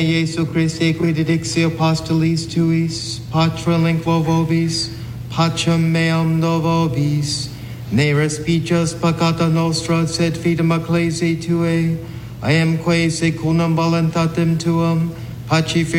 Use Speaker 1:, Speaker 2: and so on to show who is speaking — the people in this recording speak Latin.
Speaker 1: Jesu Christe, qui didixi apostolis tuis, patra lingua vobis, pacem meam do vobis, ne respicias peccata nostra, sed fidem ecclesiae tuae, I am quae secundum voluntatem tuam, pacific